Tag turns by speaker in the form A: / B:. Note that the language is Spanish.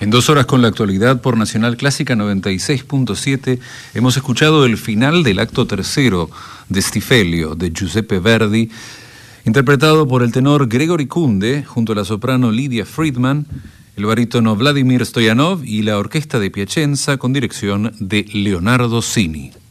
A: En 2 horas con la actualidad por Nacional Clásica 96.7 hemos escuchado el final del acto tercero de Stifelio de Giuseppe Verdi, interpretado por el tenor Gregory Kunde junto a la soprano Lydia Friedman, el barítono Vladimir Stoyanov y la orquesta de Piacenza con dirección de Leonardo Sini.